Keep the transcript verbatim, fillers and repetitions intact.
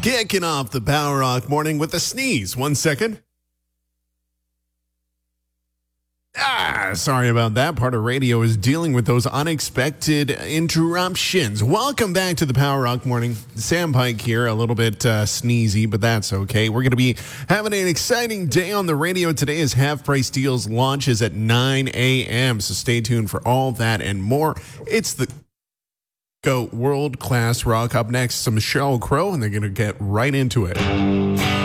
Kicking off the Power Rock morning with a sneeze. One second. Ah, sorry about that. Part of radio is dealing with those unexpected interruptions. Welcome back to the Power Rock Morning. Sam Pike here, a little bit uh, sneezy, but that's okay. We're going to be having an exciting day on the radio today as Half Price Deals launches at nine a.m. So stay tuned for all that and more. It's the Go World Class Rock. Up next, some Sheryl Crow, and they're going to get right into it.